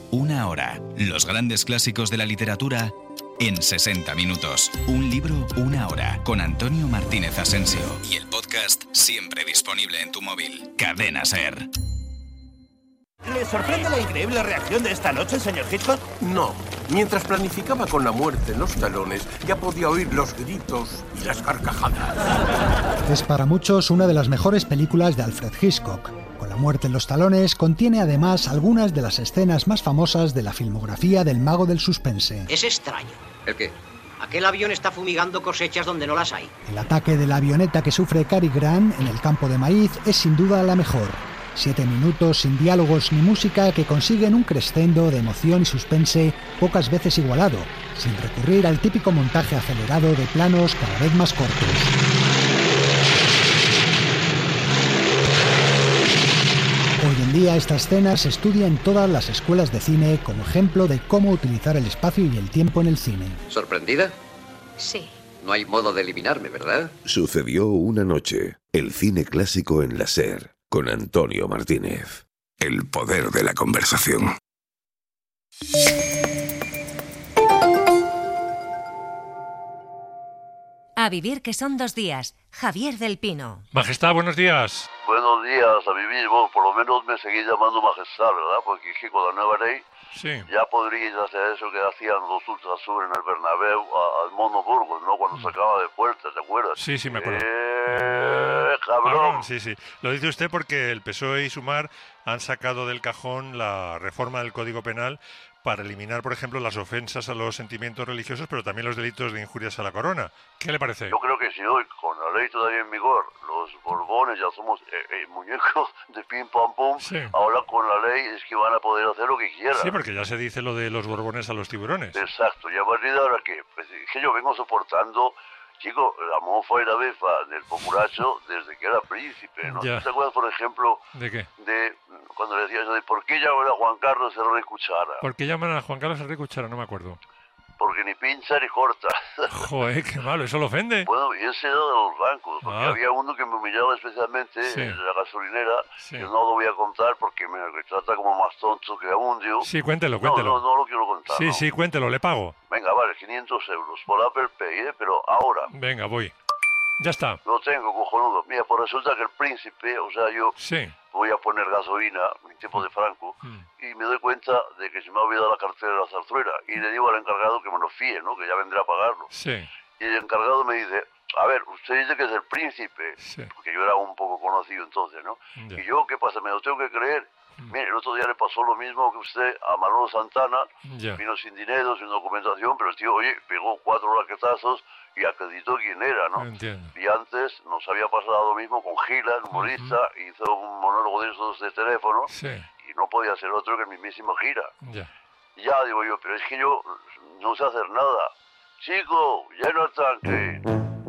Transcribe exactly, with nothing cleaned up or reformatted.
una hora. Los grandes clásicos de la literatura en sesenta minutos. Un libro, una hora. Con Antonio Martínez Asensio. Y el podcast siempre disponible en tu móvil. Cadena SER. ¿Le sorprende la increíble reacción de esta noche, señor Hitchcock? No. Mientras planificaba con la muerte en los talones, ya podía oír los gritos y las carcajadas. Es para muchos una de las mejores películas de Alfred Hitchcock. Con la muerte en los talones, contiene además algunas de las escenas más famosas de la filmografía del mago del suspense. Es extraño. ¿El qué? Aquel avión está fumigando cosechas donde no las hay. El ataque de la avioneta que sufre Cary Grant en el campo de maíz es sin duda la mejor. Siete minutos sin diálogos ni música que consiguen un crescendo de emoción y suspense pocas veces igualado, sin recurrir al típico montaje acelerado de planos cada vez más cortos. Hoy en día esta escena se estudia en todas las escuelas de cine como ejemplo de cómo utilizar el espacio y el tiempo en el cine. ¿Sorprendida? Sí. No hay modo de eliminarme, ¿verdad? Sucedió una noche. El cine clásico en la SER. Con Antonio Martínez. El poder de la conversación. A vivir que son dos días. Javier del Pino. Majestad, buenos días. Buenos días, a vivir. Bueno, por lo menos me seguís llamando Majestad, ¿verdad? Porque es que con la nueva ley sí. ya podríais hacer eso que hacían los Ultrasur en el Bernabéu a- al Mono Burgos, ¿no? Cuando sacaba de puerta, ¿te acuerdas? Sí, sí, me acuerdo. ¡Eh, cabrón! Sí, sí. Lo dice usted porque el P S O E y Sumar han sacado del cajón la reforma del Código Penal para eliminar, por ejemplo, las ofensas a los sentimientos religiosos, pero también los delitos de injurias a la corona. ¿Qué le parece? Yo creo que si hoy, con la ley todavía en vigor, los Borbones ya somos eh, eh, muñecos de pim pam pum, Sí. ahora con la ley es que van a poder hacer lo que quieran. Sí, porque ya se dice lo de los borbones a los tiburones. Exacto, y a partir de ahora que, pues, es que yo vengo soportando, chico, la mofa y la befa del populacho desde que era príncipe, ¿no? Ya. ¿Te acuerdas, por ejemplo, ¿De qué? de cuando le decía eso de por qué llaman a Juan Carlos el rey cuchara? ¿Por qué llaman a Juan Carlos el Rey Cuchara? No me acuerdo. Porque ni pincha ni corta. Joder, qué malo, ¿eso lo ofende? Bueno, y ese era de los bancos, porque Ah. había uno que me humillaba especialmente Sí. en la gasolinera, Sí. que no lo voy a contar porque me trata como más tonto que a un dios. Sí, cuéntelo, No, cuéntelo. no, no lo quiero contar. Sí, ¿no? sí, cuéntelo, le pago. Venga, vale, quinientos euros por Apple Pay, ¿eh? Pero ahora Venga, voy. Ya está. lo tengo, cojonudo. Mira, pues resulta que el príncipe, o sea, yo Sí. voy a poner gasolina en tiempo de Franco Mm. y me doy cuenta de que se me ha olvidado la cartera de la zarzuela y le digo al encargado que me lo fíe, ¿no? Que ya vendrá a pagarlo. Sí. Y el encargado me dice, a ver, usted dice que es el príncipe, Sí. porque yo era un poco conocido entonces, ¿no? Ya. Y yo, ¿qué pasa? ¿Me lo tengo que creer? Mm. Mire, el otro día le pasó lo mismo que usted a Manolo Santana, Ya. vino sin dinero, sin documentación, pero el tío, oye, pegó cuatro raquetazos y acreditó quién era, ¿no? Entiendo. Y antes nos había pasado lo mismo con Gila, el humorista, hizo un monólogo de esos de teléfono Sí. y no podía ser otro que el mismísimo Gira. Ya. Ya, digo yo, pero es que yo no sé hacer nada. Chico, lleno el tanque.